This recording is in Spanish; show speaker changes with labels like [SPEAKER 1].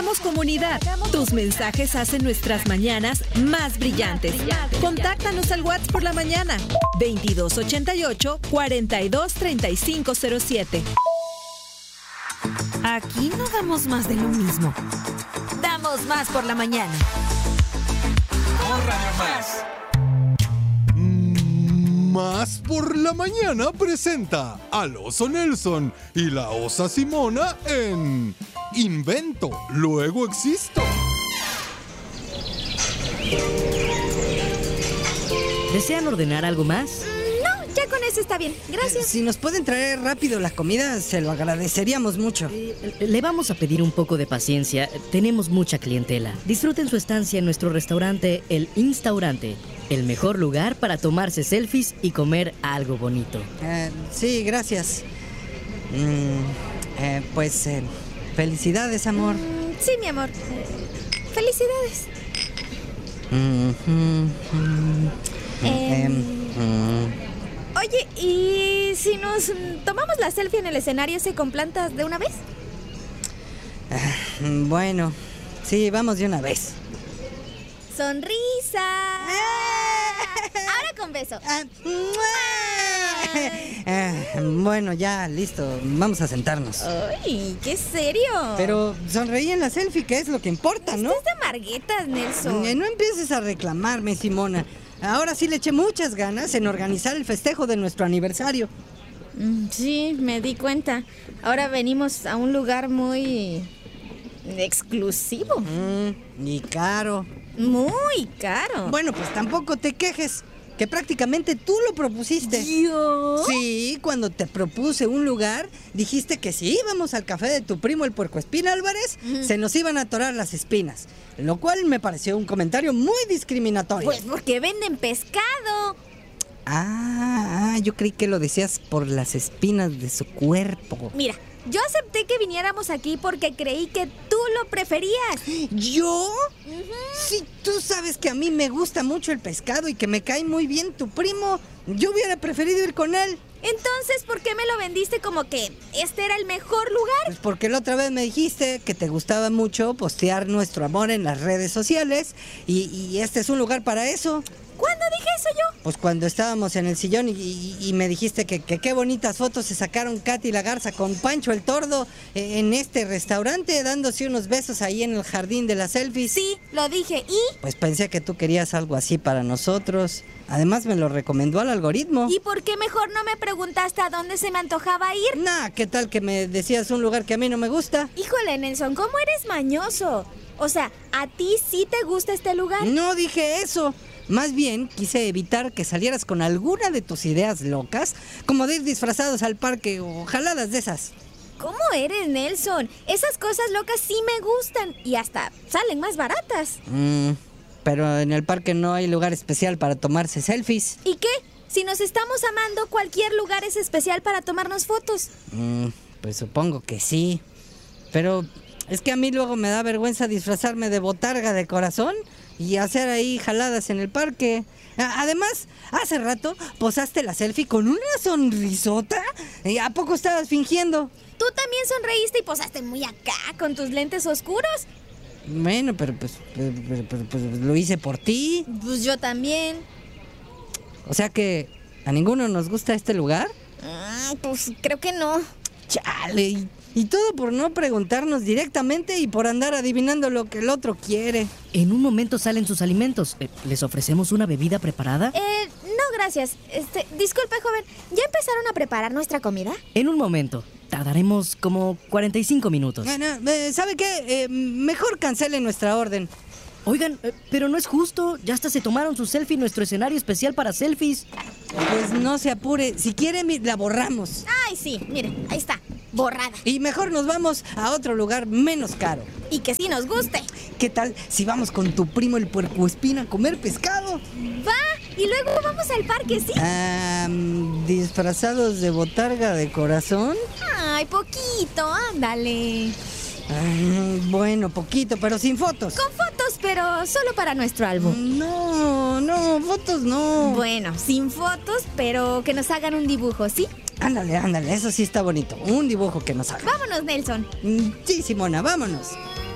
[SPEAKER 1] Hagamos comunidad. Tus mensajes hacen nuestras mañanas más brillantes. Contáctanos al WhatsApp por la mañana. 2288-423507. Aquí no damos más de lo mismo. Damos más por la mañana.
[SPEAKER 2] Un Radio Más.
[SPEAKER 3] Más por la mañana presenta al oso Nelson y la osa Simona en Invento, luego existo.
[SPEAKER 4] ¿Desean ordenar algo más?
[SPEAKER 5] No, ya con eso está bien. Gracias.
[SPEAKER 6] Si nos pueden traer rápido la comida, se lo agradeceríamos mucho.
[SPEAKER 4] Le vamos a pedir un poco de paciencia. Tenemos mucha clientela. Disfruten su estancia en nuestro restaurante, El Instaurante. El mejor lugar para tomarse selfies y comer algo bonito.
[SPEAKER 6] Sí, gracias. Felicidades, amor.
[SPEAKER 5] Sí, mi amor. Felicidades. Oye, ¿y si nos tomamos la selfie en el escenario ese con plantas de una vez?
[SPEAKER 6] Bueno, sí, vamos de una vez.
[SPEAKER 5] ¡Sonrisa! Ahora con beso.
[SPEAKER 6] Bueno, ya, listo. Vamos a sentarnos.
[SPEAKER 5] ¡Ay, qué serio!
[SPEAKER 6] Pero sonreí en la selfie, que es lo que importa, ¿no?
[SPEAKER 5] Estás de amarguetas, Nelson.
[SPEAKER 6] No empieces a reclamarme, Simona. Ahora sí le eché muchas ganas en organizar el festejo de nuestro aniversario.
[SPEAKER 5] Sí, me di cuenta. Ahora venimos a un lugar muy exclusivo.
[SPEAKER 6] Y caro.
[SPEAKER 5] Muy caro.
[SPEAKER 6] Bueno, pues tampoco te quejes, que prácticamente tú lo propusiste.
[SPEAKER 5] ¿Yo?
[SPEAKER 6] Sí, cuando te propuse un lugar, dijiste que si íbamos al café de tu primo el Puercoespín Álvarez, se nos iban a atorar las espinas, lo cual me pareció un comentario muy discriminatorio.
[SPEAKER 5] Pues porque venden pescado.
[SPEAKER 6] Yo creí que lo decías por las espinas de su cuerpo.
[SPEAKER 5] Mira, yo acepté que viniéramos aquí porque creí que tú lo preferías.
[SPEAKER 6] ¿Yo? Si tú sabes que a mí me gusta mucho el pescado y que me cae muy bien tu primo, yo hubiera preferido ir con él.
[SPEAKER 5] Entonces, ¿por qué me lo vendiste como que este era el mejor lugar?
[SPEAKER 6] Pues porque la otra vez me dijiste que te gustaba mucho postear nuestro amor en las redes sociales y este es un lugar para eso.
[SPEAKER 5] ¿Cuándo dije eso yo?
[SPEAKER 6] Pues cuando estábamos en el sillón y me dijiste que qué bonitas fotos se sacaron Katy la Garza con Pancho el Tordo en este restaurante, dándose unos besos ahí en el jardín de las selfies.
[SPEAKER 5] Sí, lo dije. ¿Y?
[SPEAKER 6] Pues pensé que tú querías algo así para nosotros. Además me lo recomendó el algoritmo.
[SPEAKER 5] ¿Y por qué mejor no me preguntaste a dónde se me antojaba ir?
[SPEAKER 6] ¿Qué tal que me decías un lugar que a mí no me gusta?
[SPEAKER 5] Híjole, Nelson, ¿cómo eres mañoso? O sea, ¿a ti sí te gusta este lugar?
[SPEAKER 6] No dije eso. Más bien, quise evitar que salieras con alguna de tus ideas locas, como de ir disfrazados al parque o jaladas de esas.
[SPEAKER 5] ¿Cómo eres, Nelson? Esas cosas locas sí me gustan y hasta salen más baratas.
[SPEAKER 6] Pero en el parque no hay lugar especial para tomarse selfies.
[SPEAKER 5] ¿Y qué? Si nos estamos amando, cualquier lugar es especial para tomarnos fotos.
[SPEAKER 6] Pues supongo que sí. Pero es que a mí luego me da vergüenza disfrazarme de botarga de corazón y hacer ahí jaladas en el parque. Además, hace rato posaste la selfie con una sonrisota. ¿A poco estabas fingiendo?
[SPEAKER 5] Tú también sonreíste y posaste muy acá con tus lentes oscuros.
[SPEAKER 6] Bueno, pero pues lo hice por ti.
[SPEAKER 5] Pues yo también.
[SPEAKER 6] O sea que ¿a ninguno nos gusta este lugar?
[SPEAKER 5] Pues creo que no.
[SPEAKER 6] Chale. Y todo por no preguntarnos directamente y por andar adivinando lo que el otro quiere.
[SPEAKER 4] En un momento salen sus alimentos. ¿Les ofrecemos una bebida preparada?
[SPEAKER 5] No, gracias. Disculpe, joven. ¿Ya empezaron a preparar nuestra comida?
[SPEAKER 4] En un momento. Tardaremos como 45 minutos.
[SPEAKER 6] ¿Sabe qué? Mejor cancele nuestra orden.
[SPEAKER 4] Oigan, pero no es justo. Ya hasta se tomaron su selfie en nuestro escenario especial para selfies.
[SPEAKER 6] Pues no se apure. Si quiere, la borramos.
[SPEAKER 5] Ay, sí. Miren, ahí está. Borrada.
[SPEAKER 6] Y mejor nos vamos a otro lugar menos caro.
[SPEAKER 5] Y que sí nos guste.
[SPEAKER 6] ¿Qué tal si vamos con tu primo el Puercoespín a comer pescado?
[SPEAKER 5] Va. Y luego vamos al parque, ¿sí?
[SPEAKER 6] ¿Disfrazados de botarga de corazón?
[SPEAKER 5] Ay, poquito. Ándale.
[SPEAKER 6] Bueno, poquito, pero sin fotos.
[SPEAKER 5] Con fotos, pero solo para nuestro álbum.
[SPEAKER 6] No, fotos no.
[SPEAKER 5] Bueno, sin fotos, pero que nos hagan un dibujo, ¿sí?
[SPEAKER 6] Ándale, eso sí está bonito. Un dibujo que nos hagan.
[SPEAKER 5] Vámonos, Nelson.
[SPEAKER 6] Sí, Simona, vámonos.